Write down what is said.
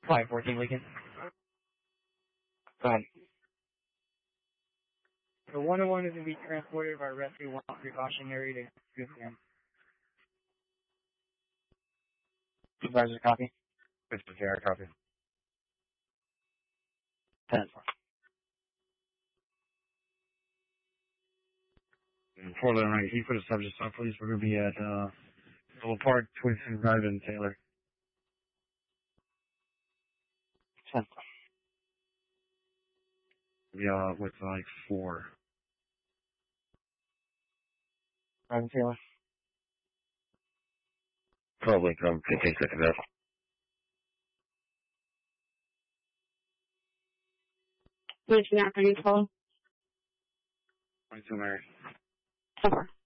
514 Lincoln. Go ahead. The 101 is going to be transported by rescue 1 precautionary to Goodman. Supervisor, copy. Mr. Jarrett, copy. 10-4. Portland, right, can you put a subject on, please? We're going to be at, Little Park, Twin City Drive in Taylor. 10-4. Yeah, with like 4. Drive in Taylor. Probably come 15 seconds out. Reaching out for you, Paul. 22 Mary. 4.